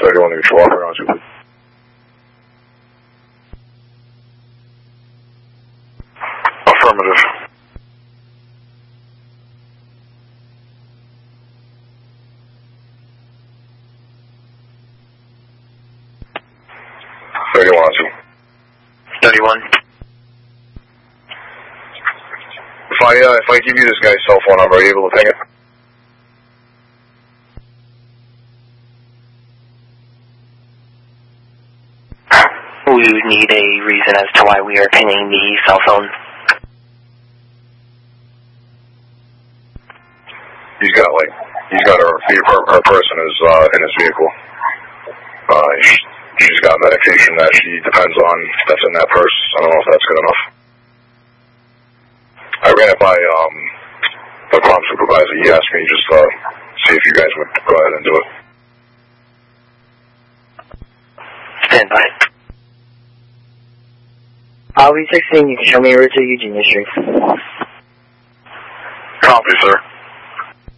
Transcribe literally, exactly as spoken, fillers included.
thirty-one neutral, offer on two. Affirmative. thirty-one on two. thirty-one. If I, uh, if I give you this guy's cell phone number, are you able to ping it? We would need a reason as to why we are pinging the cell phone. He's got, like, he's got her, her, her person is, uh, in his vehicle. Uh, she, she's got medication that she depends on that's in that purse. I don't know if that's good enough. I ran it by, um, the prom supervisor. He asked me just, uh, see if you guys would go ahead and do it. Stand by. I'll be sixteen. You can show me a route to Eugenia Street. Copy, sir.